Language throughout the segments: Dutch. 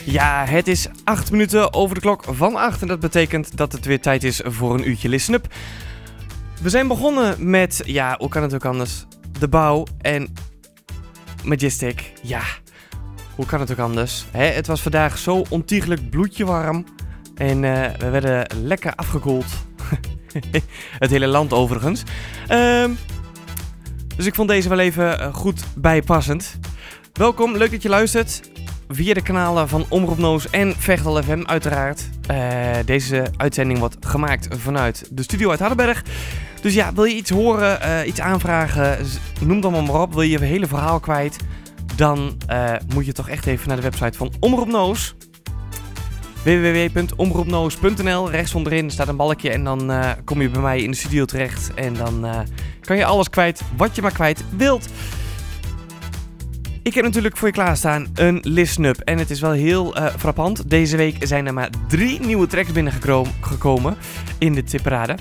Ja, het is 8 minuten over de klok van 8 en dat betekent dat het weer tijd is voor een uurtje Listen Up. We zijn begonnen met, ja, hoe kan het ook anders, de bouw en Majestic. Ja, hoe kan het ook anders? Het was vandaag zo ontiegelijk bloedje warm en we werden lekker afgekoeld. Het hele land overigens. Dus ik vond deze wel even goed bijpassend. Welkom, leuk dat je luistert. Via de kanalen van Omroep Noos en Vechtal FM uiteraard. Deze uitzending wordt gemaakt vanuit de studio uit Hardenberg. Dus ja, wil je iets horen, iets aanvragen, noem dan maar op. Wil je je hele verhaal kwijt, dan moet je toch echt even naar de website van Omroep Noos. www.omroepnoos.nl. Rechts onderin staat een balkje en dan kom je bij mij in de studio terecht. En dan kan je alles kwijt wat je maar kwijt wilt. Ik heb natuurlijk voor je klaarstaan een Listen Up. En het is wel heel frappant. Deze week zijn er maar 3 nieuwe tracks binnengekomen in de tipparade.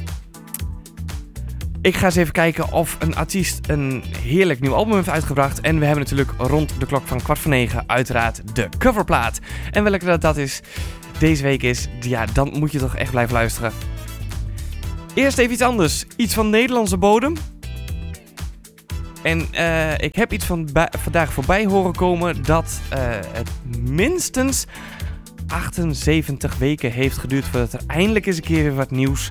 Ik ga eens even kijken of een artiest een heerlijk nieuw album heeft uitgebracht. En we hebben natuurlijk rond de klok van 8:15 uiteraard de coverplaat. En welke dat is deze week is, ja, dan moet je toch echt blijven luisteren. Eerst even iets anders. Iets van Nederlandse bodem. En ik heb iets van vandaag voorbij horen komen dat het minstens 78 weken heeft geduurd voordat er eindelijk eens een keer weer wat nieuws